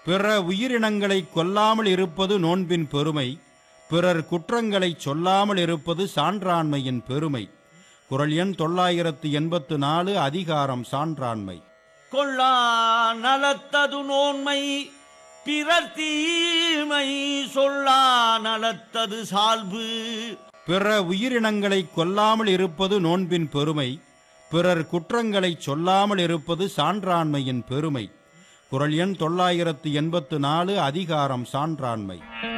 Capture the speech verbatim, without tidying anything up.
பிற உயிரினங்களை கொல்லாமல் இருப்பது நோன்பின் பெருமை. பிறர் குற்றங்களை சொல்லாமல் இருப்பது சான்றாண்மையின் பெருமை. குறள் எண் தொள்ளாயிரத்து எண்பத்து நாலு, அதிகாரம் சான்றாண்மை. கொள்ளா நலத்தது நோன்மை, பிறர் தீமை சொல்லா நலத்தது சால்பு. பிற உயிரினங்களை கொல்லாமல் இருப்பது நோன்பின் பெருமை. பிறர் குற்றங்களை சொல்லாமல் இருப்பது சான்றாண்மையின் பெருமை. குறள் எண் தொள்ளாயிரத்து எண்பத்து நாலு, அதிகாரம் சான்றாண்மை.